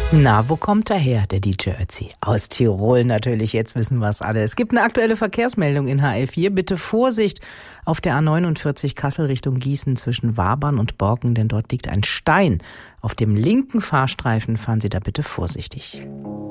Na, wo kommt er her, der DJ Ötzi? Aus Tirol natürlich, jetzt wissen wir es alle. Es gibt eine aktuelle Verkehrsmeldung in HR4. Bitte Vorsicht auf der A49 Kassel Richtung Gießen zwischen Wabern und Borken, denn dort liegt ein Stein. Auf dem linken Fahrstreifen fahren Sie da bitte vorsichtig.